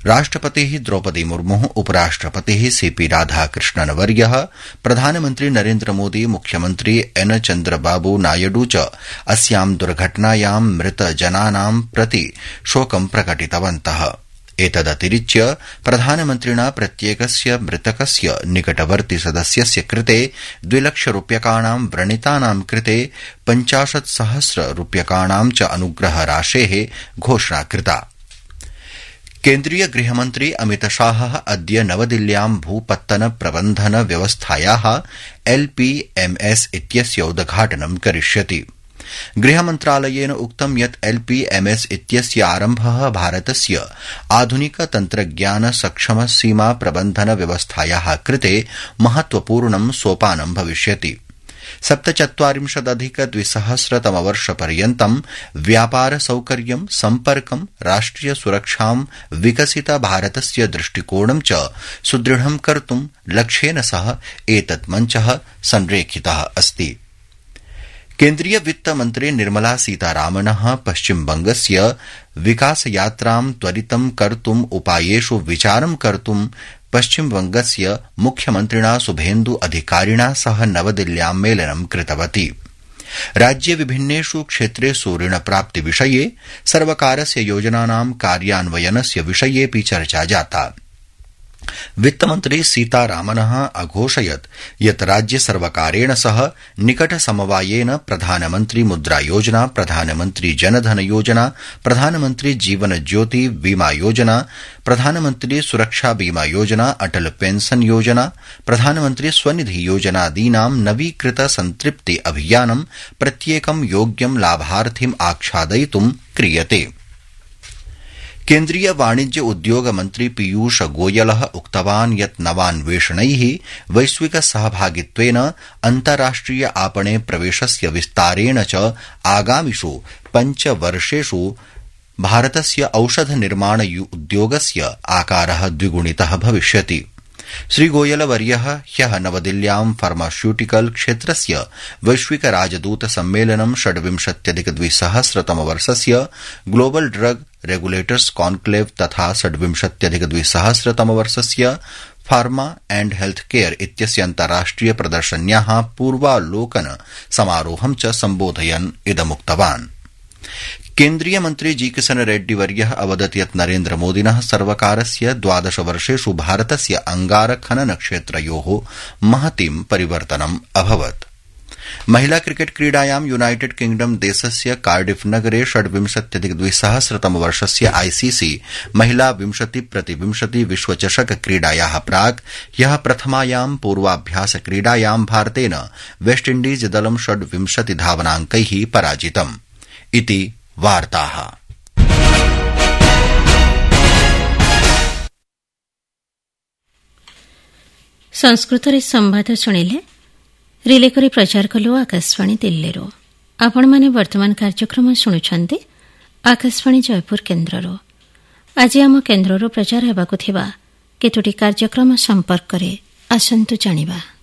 राष्ट्रपतिः द्रौपदी मुर्मुः उपराष्ट्रपतिः सीपी राधाकृष्णन् वर्यः प्रधानमन्त्री नरेन्द्र मोदी मुख्यमन्त्री एन चन्द्रबाबू नायडू च अस्यां दुर्घटनायां मृतजनानां प्रति शोकं प्रकटितवन्तः। एतदतिरिच्य प्रधानमन्त्रिणा प्रत्येकस्य मृतकस्य निकटवर्ति सदस्यस्य कृते 2 लक्षरूप्यकाणां व्रणितानां कृते 50,000 रूप्यकाणां च अनुग्रहराशेः घोषणा कृता। केन्द्रीय गृहमन्त्री अमितशाहः अद्य नवदिल्ल्यां भूपत्तन प्रबन्धन व्यवस्थायाः LPMS इत्यस्य उद्घाटनं करिष्यति। गृहमन्त्रालयेन उक्तं यत् LPMS इत्यस्य आरम्भः भारतस्य आधुनिक तन्त्रज्ञान सक्षम सीमा प्रबन्धन व्यवस्थायाः कृते महत्वपूर्णं सोपानं भविष्यति। 47,200 तमवर्षपर्यन्तं व्यापार सौकर्यं सम्पर्कं राष्ट्रिय सुरक्षां विकसित भारतस्य दृष्टिकोणं च सुदृढं कर्तुं लक्ष्येन सह एतत् मञ्चः संरेखितः अस्ति। केन्द्रीय वित्तमन्त्री निर्मला सीतारामनः पश्चिमबंगस्य विकासयात्रां त्वरितं कर्तुम् उपायेषु विचारं कर्तुं पश्चिमबंगस्य मुख्यमन्त्रिणा शुभेन्दु अधिकारिणा सह नवदिल्ल्यां मेलनं कृतवती। राज्ये विभिन्नेषु क्षेत्रेषु ऋणप्राप्तिविषये सर्वकारस्य योजनानां कार्यान्वयनस्य विषयेऽपि चर्चा जाता। वित्तमन्त्री सीतारामनः अघोषयत् यत् राज्य सर्वकारेण सह निकट समवायेन प्रधानमन्त्री मुद्रा योजना, प्रधानमन्त्री जनधन योजना, प्रधानमन्त्री जीवन ज्योति बीमा योजना, प्रधानमन्त्री सुरक्षा बीमा योजना, अटल पेंशन योजना, प्रधानमन्त्री स्वनिधि योजनादीनां नवीकृत संतृप्ति अभियानं प्रत्येकं योग्यं लाभार्थिम् आच्छादयितुं क्रियते। केन्द्रीय वाणिज्य उद्योग मन्त्री पीयूष गोयलः उक्तवान् यत् नवान्वेषणैः वैश्विक सहभागित्वेन अन्ताराष्ट्रिय आपणे प्रवेशस्य विस्तारेण च आगामिषु 5 वर्षेषु भारतस्य औषध निर्माण उद्योगस्य आकारः द्विगुणितः भविष्यति। श्रीगोयलवर्यः ह्यः नवदिल्ल्यां फार्मास्यूटिकल क्षेत्रस्य वैश्विक राजदूत सम्मेलनं 26,200 तमवर्षस्य ग्लोबल ड्रग रेगुलेटर्स कॉन्क्लेव तथा 26,200 तमवर्षस्य फार्मा एंड हेल्थ केयर इत्यस्य अन्ताराष्ट्रिय प्रदर्शन्याः पूर्वालोकन समारोहं च सम्बोधयन् इदमुक्तवान्। केन्द्रीय मन्त्री जी किशन रेड्डी वर्यः अवदत् यत् नरेन्द्र मोदिनः सर्वकारस्य 12 वर्षेषु भारतस्य अंगार खनन क्षेत्रयोः महतीं परिवर्तनम् अभवत्। महिला क्रिकेट क्रीडायां यूनाइटेड किंगडम देशस्य कार्डिफ नगरे 26,200 तमवर्षस्य ICC महिला 20x20 विश्वचषक क्रीडायाः प्राक् ह्यः प्रथमायां पूर्वाभ्यास क्रीडायां भारतेन वेस्टइण्डीज दलं 26 धावनाङ्कैः पराजितम्। इति वार्ताः। संस्कृतरे संवाद शुणिले रिले करी प्रचार कलु आकाशवाणी दिल्लीरो। आपण माने वर्तमान कार्यक्रम शुणुछन्ते आकाशवाणी जयपुर केन्द्ररो। आज आम केन्द्ररो प्रचार हेबाकु थिबा केतोटी कार्यक्रम संपर्क करे आसंतु जानिबा।